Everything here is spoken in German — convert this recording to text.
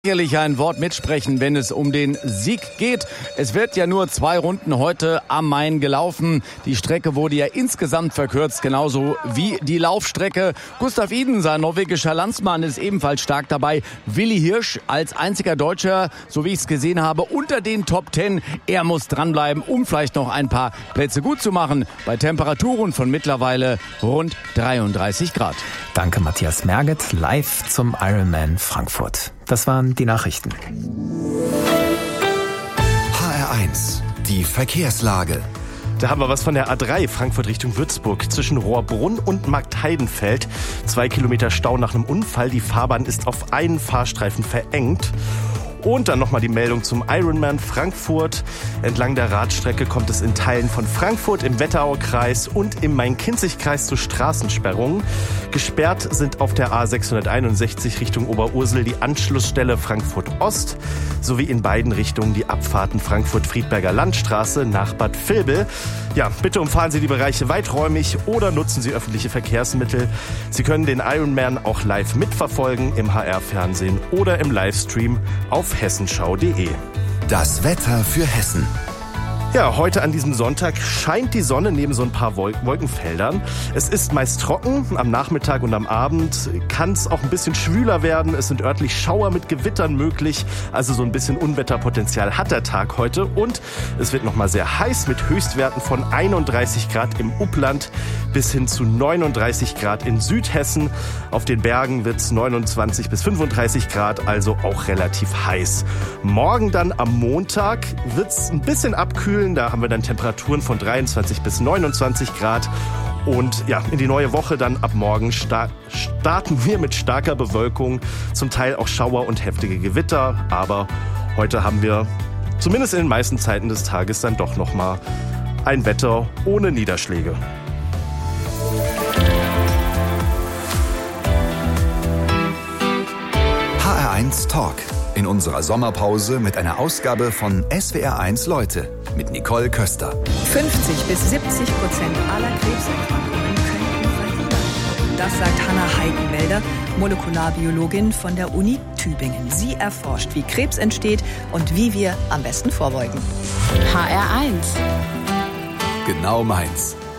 Sicherlich ein Wort mitsprechen, wenn es um den Sieg geht. Es wird ja nur 2 Runden heute am Main gelaufen. Die Strecke wurde ja insgesamt verkürzt, genauso wie die Laufstrecke. Gustav Iden, sein norwegischer Landsmann, ist ebenfalls stark dabei. Willi Hirsch als einziger Deutscher, so wie ich es gesehen habe, unter den Top 10. Er muss dranbleiben, um vielleicht noch ein paar Plätze gut zu machen. Bei Temperaturen von mittlerweile rund 33 Grad. Danke, Matthias Merget, live zum Ironman Frankfurt. Das waren die Nachrichten. HR1, die Verkehrslage. Da haben wir was von der A3 Frankfurt Richtung Würzburg zwischen Rohrbrunn und Marktheidenfeld. 2 Kilometer Stau nach einem Unfall. Die Fahrbahn ist auf einen Fahrstreifen verengt. Und dann nochmal die Meldung zum Ironman Frankfurt. Entlang der Radstrecke kommt es in Teilen von Frankfurt im Wetterauer Kreis und im Main-Kinzig-Kreis zu Straßensperrungen. Gesperrt sind auf der A661 Richtung Oberursel die Anschlussstelle Frankfurt Ost sowie in beiden Richtungen die Abfahrten Frankfurt-Friedberger Landstraße nach Bad Vilbel. Ja, bitte umfahren Sie die Bereiche weiträumig oder nutzen Sie öffentliche Verkehrsmittel. Sie können den Ironman auch live mitverfolgen im HR-Fernsehen oder im Livestream auf hessenschau.de. Das Wetter für Hessen. Ja, heute an diesem Sonntag scheint die Sonne neben so ein paar Wolkenfeldern. Es ist meist trocken, am Nachmittag und am Abend kann es auch ein bisschen schwüler werden. Es sind örtlich Schauer mit Gewittern möglich, also so ein bisschen Unwetterpotenzial hat der Tag heute. Und es wird nochmal sehr heiß mit Höchstwerten von 31 Grad im Upland bis hin zu 39 Grad in Südhessen. Auf den Bergen wird es 29 bis 35 Grad, also auch relativ heiß. Morgen dann am Montag wird es ein bisschen abkühlen. Da haben wir dann Temperaturen von 23 bis 29 Grad. Und ja, in die neue Woche dann ab morgen starten wir mit starker Bewölkung, zum Teil auch Schauer und heftige Gewitter. Aber heute haben wir zumindest in den meisten Zeiten des Tages dann doch nochmal ein Wetter ohne Niederschläge. HR1 Talk. In unserer Sommerpause mit einer Ausgabe von SWR1 Leute mit Nicole Köster. 50% bis 70% aller Krebserkrankungen könnten verhindern. Das sagt Hanna Heidenwälder, Molekularbiologin von der Uni Tübingen. Sie erforscht, wie Krebs entsteht und wie wir am besten vorbeugen. HR1. Genau meins.